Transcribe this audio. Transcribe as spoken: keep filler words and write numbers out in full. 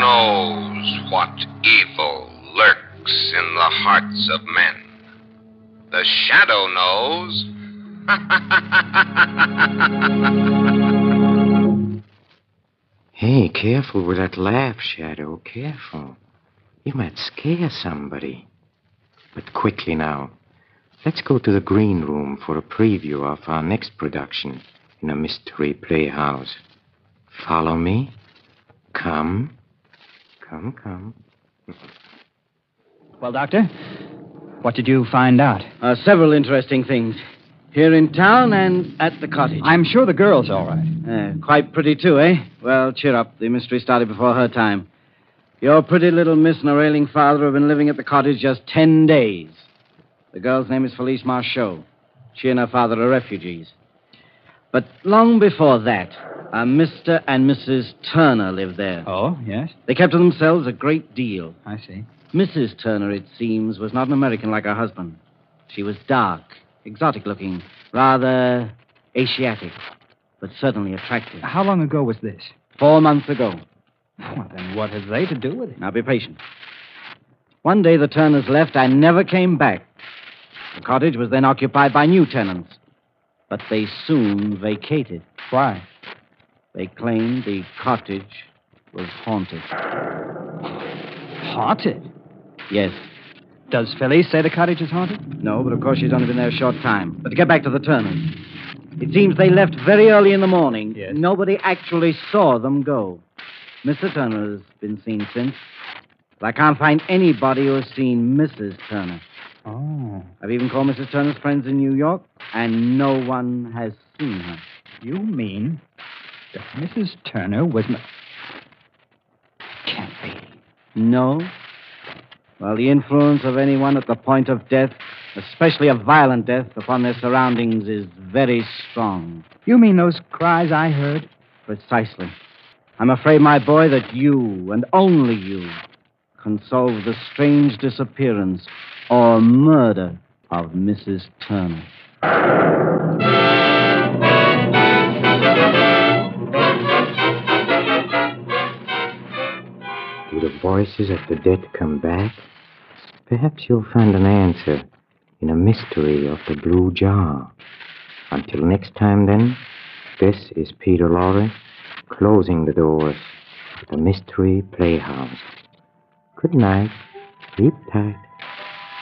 knows what evil lurks in the hearts of men. The Shadow knows. Hey, careful with that laugh, Shadow. Careful. You might scare somebody. But quickly now. Let's go to the green room for a preview of our next production in a mystery playhouse. Follow me. Come. Come, come. Well, Doctor, what did you find out? Uh, several interesting things. Here in town and at the cottage. I'm sure the girl's all right. Uh, quite pretty, too, eh? Well, cheer up. The mystery started before her time. Your pretty little miss and her ailing father have been living at the cottage just ten days. The girl's name is Felice Marchot. She and her father are refugees. But long before that, uh, Mister and Missus Turner lived there. Oh, yes? They kept to themselves a great deal. I see. Missus Turner, it seems, was not an American like her husband. She was dark, exotic-looking, rather Asiatic, but certainly attractive. How long ago was this? Four months ago. Well, then what have they to do with it? Now, be patient. One day the Turners left and never came back. The cottage was then occupied by new tenants, but they soon vacated. Why? They claimed the cottage was haunted. Haunted? Yes. Does Felice say the cottage is haunted? No, but of course she's only been there a short time. But to get back to the Turners, it seems they left very early in the morning. Yes. Nobody actually saw them go. Mister Turner has been seen since, but I can't find anybody who has seen Missus Turner. Oh. I've even called Missus Turner's friends in New York, and no one has seen her. You mean that Missus Turner was not... Can't be. No? Well, the influence of anyone at the point of death, especially a violent death, upon their surroundings is very strong. You mean those cries I heard? Precisely. I'm afraid, my boy, that you, and only you, can solve the strange disappearance or murder of Missus Turner. Do the voices of the dead come back? Perhaps you'll find an answer in a mystery of the blue jar. Until next time, then, this is Peter Lorre, closing the doors of the Mystery Playhouse. Good night. Sleep tight.